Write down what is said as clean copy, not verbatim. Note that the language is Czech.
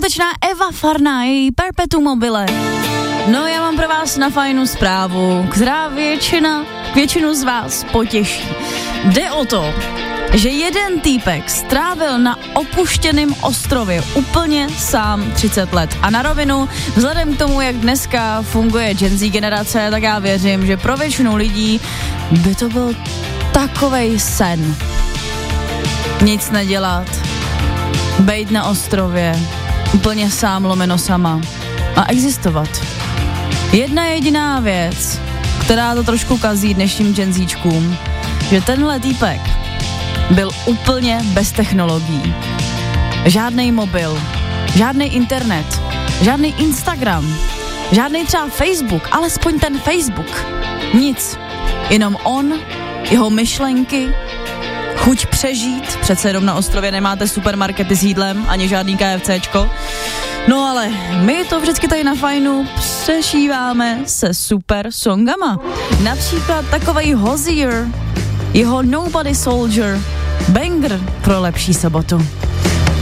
neskutečná Eva Farná, její Perpetuum mobile. No, já mám pro vás na fajnu zprávu, která většinu z vás potěší. Jde o to, že jeden týpek strávil na opuštěném ostrově úplně sám 30 let. A na rovinu, vzhledem k tomu, jak dneska funguje Gen Z generace, tak já věřím, že pro většinu lidí by to byl takovej sen. Nic nedělat, bejt na ostrově, úplně sám lomeno sama a existovat. Jedna jediná věc, která to trošku kazí dnešním Gen Zíčkům, že tenhle týpek byl úplně bez technologií. Žádnej mobil, žádnej internet, žádný Instagram, žádný třeba Facebook, alespoň ten Facebook. Nic. Jenom on, jeho myšlenky, chuť přežít, přece jenom na ostrově nemáte supermarkety s jídlem, ani žádný KFCčko. No ale my to vždycky tady na Fajnu přešíváme se super songama. Například takovej Hozier, jeho Nobody Soldier, banger pro lepší sobotu.